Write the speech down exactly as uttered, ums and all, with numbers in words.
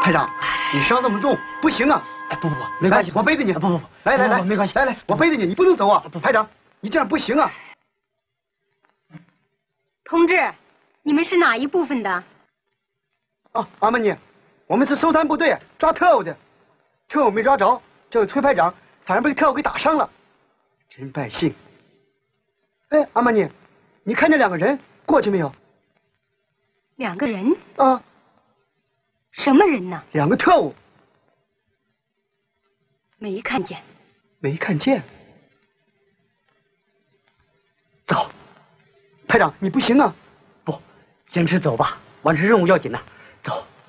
排长，你伤这么重，不行啊！ 哎，不不不，没关系， 我背着你。 不不不， 来来来， 没关系， 来来，我背着你，你不能走啊！排长，你这样不行啊！ 同志，你们是哪一部分的？ 哦，阿玛尼，我们是搜山部队抓特务的，特务没抓着，这位崔排长反而被特务给打伤了，真败兴。哎，阿玛尼，你看见两个人过去没有？ 两个人啊？ 什么人呢？ 两个特务。 没看见。 没看见。走，排长，你不行啊！ 不，坚持走吧，完成任务要紧呐。